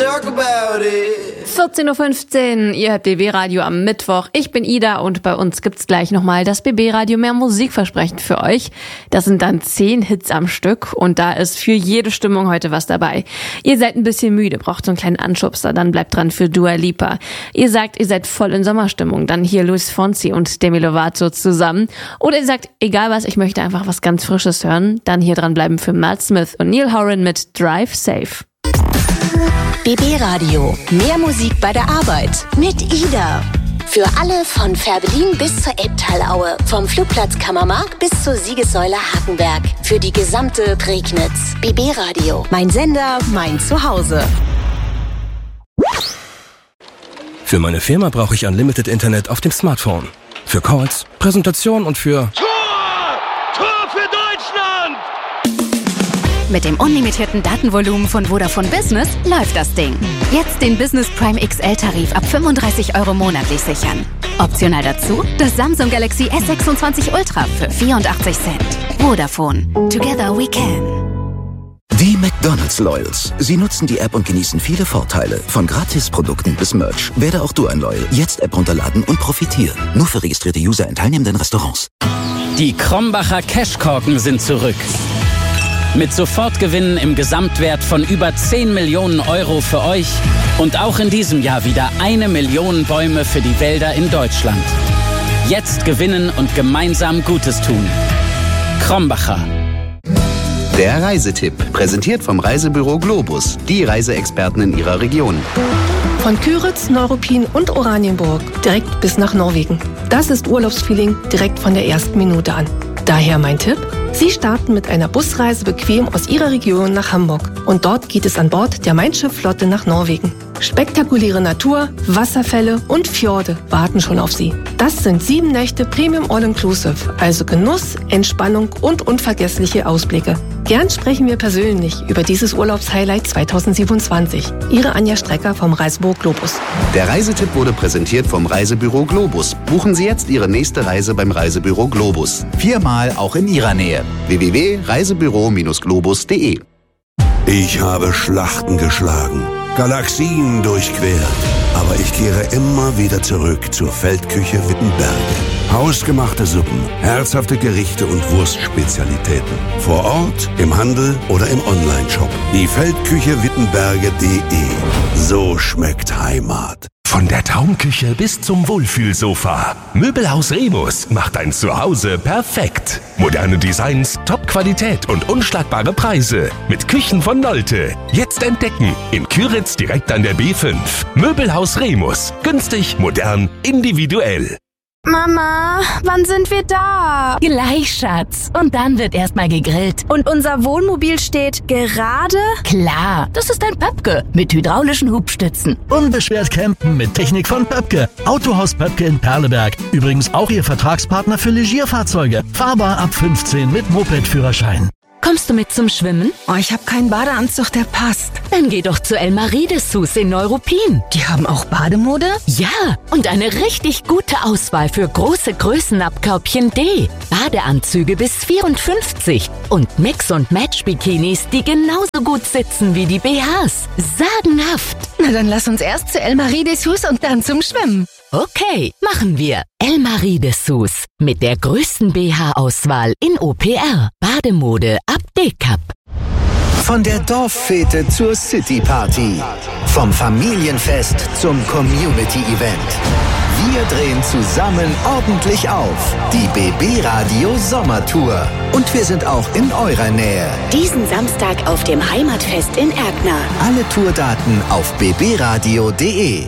talk about it. 14.15 Uhr, ihr hört BB Radio am Mittwoch. Ich bin Ida und bei uns gibt's gleich nochmal das BB Radio mehr Musikversprechen für euch. Das sind dann 10 Hits am Stück und da ist für jede Stimmung heute was dabei. Ihr seid ein bisschen müde, braucht so einen kleinen Anschubser, dann bleibt dran für Dua Lipa. Ihr sagt, ihr seid voll in Sommerstimmung, dann hier Luis Fonsi und Demi Lovato zusammen. Oder ihr sagt, egal was, ich möchte einfach was ganz Frisches hören, dann hier dranbleiben für Matt Smith und Neil Horan mit Drive Safe. BB Radio. Mehr Musik bei der Arbeit. Mit Ida. Für alle von Fährberlin bis zur Elbtalaue. Vom Flugplatz Kammermark bis zur Siegessäule Hakenberg. Für die gesamte Prignitz. BB Radio. Mein Sender, mein Zuhause. Für meine Firma brauche ich Unlimited Internet auf dem Smartphone. Für Calls, Präsentation und für... Tor für Deutschland! Mit dem unlimitierten Datenvolumen von Vodafone Business läuft das Ding. Jetzt den Business Prime XL-Tarif ab 35 € monatlich sichern. Optional dazu das Samsung Galaxy S26 Ultra für 84 Cent. Vodafone. Together we can. Die McDonald's Loyals. Sie nutzen die App und genießen viele Vorteile. Von Gratisprodukten bis Merch. Werde auch du ein Loyal. Jetzt App runterladen und profitieren. Nur für registrierte User in teilnehmenden Restaurants. Die Krombacher Cashkorken sind zurück. Mit Sofortgewinnen im Gesamtwert von über 10 Millionen € für euch und auch in diesem Jahr wieder 1 Million Bäume für die Wälder in Deutschland. Jetzt gewinnen und gemeinsam Gutes tun. Krombacher. Der Reisetipp, präsentiert vom Reisebüro Globus, die Reiseexperten in ihrer Region. Von Küritz, Neuruppin und Oranienburg direkt bis nach Norwegen. Das ist Urlaubsfeeling direkt von der ersten Minute an. Daher mein Tipp: Sie starten mit einer Busreise bequem aus Ihrer Region nach Hamburg. Und dort geht es an Bord der Mein Schiff-Flotte nach Norwegen. Spektakuläre Natur, Wasserfälle und Fjorde warten schon auf Sie. Das sind 7 Nächte Premium All-Inclusive, also Genuss, Entspannung und unvergessliche Ausblicke. Gern sprechen wir persönlich über dieses Urlaubshighlight 2027. Ihre Anja Strecker vom Reisebüro Globus. Der Reisetipp wurde präsentiert vom Reisebüro Globus. Buchen Sie jetzt Ihre nächste Reise beim Reisebüro Globus. 4-mal auch in Ihrer Nähe. www.reisebüro-globus.de. Ich habe Schlachten geschlagen, Galaxien durchquert, aber ich kehre immer wieder zurück zur Feldküche Wittenberge. Hausgemachte Suppen, herzhafte Gerichte und Wurstspezialitäten. Vor Ort, im Handel oder im Onlineshop. Die Feldküche Wittenberge.de. So schmeckt Heimat. Von der Traumküche bis zum Wohlfühlsofa. Möbelhaus Remus macht dein Zuhause perfekt. Moderne Designs, Top-Qualität und unschlagbare Preise. Mit Küchen von Nolte. Jetzt entdecken. In Küritz direkt an der B5. Möbelhaus Remus. Günstig, modern, individuell. Mama, wann sind wir da? Gleich, Schatz. Und dann wird erstmal gegrillt. Und unser Wohnmobil steht gerade? Klar, das ist ein Pöpke mit hydraulischen Hubstützen. Unbeschwert campen mit Technik von Pöpke. Autohaus Pöpke in Perleberg. Übrigens auch Ihr Vertragspartner für Legierfahrzeuge. Fahrbar ab 15 mit Moped-Führerschein. Kommst du mit zum Schwimmen? Oh, ich habe keinen Badeanzug, der passt. Dann geh doch zu Elmarie Dessous in Neuruppin. Die haben auch Bademode? Ja, und eine richtig gute Auswahl für große Größen ab Körbchen D. Badeanzüge bis 54 und Mix- und Match-Bikinis, die genauso gut sitzen wie die BHs. Sagenhaft. Na, dann lass uns erst zu Elmarie Dessous und dann zum Schwimmen. Okay, machen wir. Elmarie Dessous mit der größten BH-Auswahl in OPR. Bademode ab D-Cup. Von der Dorffete zur City-Party. Vom Familienfest zum Community-Event. Wir drehen zusammen ordentlich auf. Die BB Radio Sommertour. Und wir sind auch in eurer Nähe. Diesen Samstag auf dem Heimatfest in Erkner. Alle Tourdaten auf bbradio.de.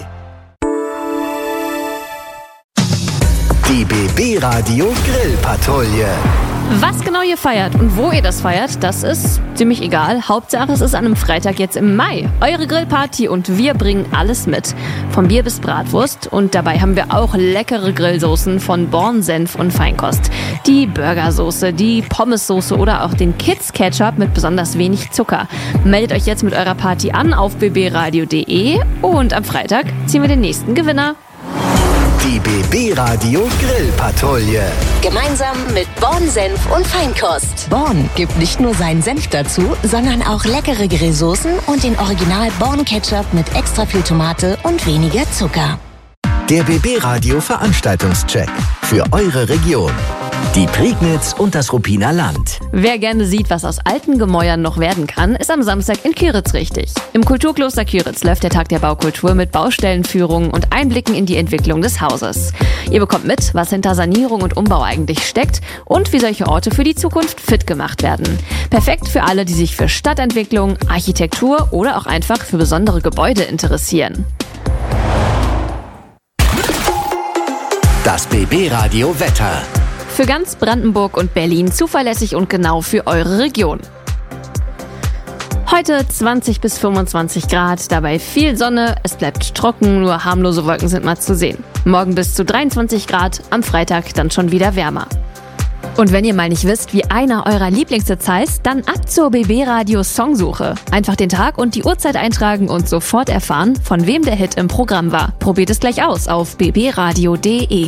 Die BB Radio Grillpatrouille. Was genau ihr feiert und wo ihr das feiert, das ist ziemlich egal. Hauptsache, es ist an einem Freitag jetzt im Mai. Eure Grillparty und wir bringen alles mit. Vom Bier bis Bratwurst. Und dabei haben wir auch leckere Grillsoßen von Born Senf und Feinkost. Die Burgersoße, die Pommessoße oder auch den Kids Ketchup mit besonders wenig Zucker. Meldet euch jetzt mit eurer Party an auf bbradio.de und am Freitag ziehen wir den nächsten Gewinner. Die BB Radio Grillpatrouille. Gemeinsam mit Born Senf und Feinkost. Born gibt nicht nur seinen Senf dazu, sondern auch leckere Grillsoßen und den Original Born Ketchup mit extra viel Tomate und weniger Zucker. Der BB Radio Veranstaltungscheck für eure Region. Die Prignitz und das Ruppiner Land. Wer gerne sieht, was aus alten Gemäuern noch werden kann, ist am Samstag in Kyritz richtig. Im Kulturkloster Kyritz läuft der Tag der Baukultur mit Baustellenführungen und Einblicken in die Entwicklung des Hauses. Ihr bekommt mit, was hinter Sanierung und Umbau eigentlich steckt und wie solche Orte für die Zukunft fit gemacht werden. Perfekt für alle, die sich für Stadtentwicklung, Architektur oder auch einfach für besondere Gebäude interessieren. Das BB Radio Wetter. Für ganz Brandenburg und Berlin zuverlässig und genau für eure Region. Heute 20 bis 25 Grad, dabei viel Sonne, es bleibt trocken, nur harmlose Wolken sind mal zu sehen. Morgen bis zu 23 Grad, am Freitag dann schon wieder wärmer. Und wenn ihr mal nicht wisst, wie einer eurer Lieblingshits heißt, dann ab zur BB Radio Songsuche. Einfach den Tag und die Uhrzeit eintragen und sofort erfahren, von wem der Hit im Programm war. Probiert es gleich aus auf bbradio.de.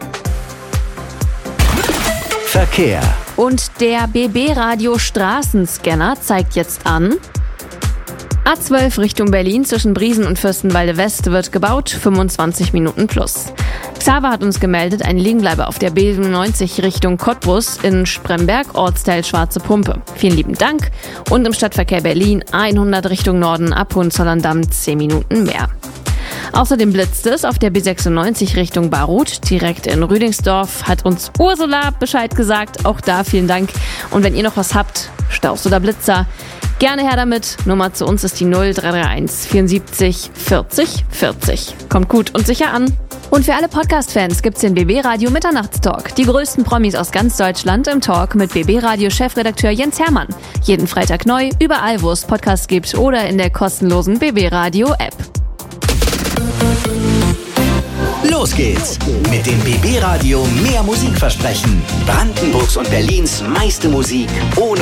Verkehr. Und der BB Radio Straßenscanner zeigt jetzt an: A12 Richtung Berlin zwischen Briesen und Fürstenwalde West wird gebaut, 25 Minuten plus. Xaver hat uns gemeldet, ein Liegenbleiber auf der B90 Richtung Cottbus in Spremberg, Ortsteil Schwarze Pumpe. Vielen lieben Dank. Und im Stadtverkehr Berlin 100 Richtung Norden ab Hohenzollern-Damm 10 Minuten mehr. Außerdem blitzt es auf der B96 Richtung Baruth, direkt in Rüdingsdorf, hat uns Ursula Bescheid gesagt. Auch da vielen Dank. Und wenn ihr noch was habt, Staus oder Blitzer, gerne her damit. Nummer zu uns ist die 0331 74 40 40. Kommt gut und sicher an. Und für alle Podcast-Fans gibt's den BB Radio Mitternachtstalk. Die größten Promis aus ganz Deutschland im Talk mit BB Radio Chefredakteur Jens Hermann. Jeden Freitag neu, überall wo es Podcasts gibt oder in der kostenlosen BB Radio App. Los geht's mit dem BB Radio Mehr Musik versprechen. Brandenburgs und Berlins meiste Musik ohne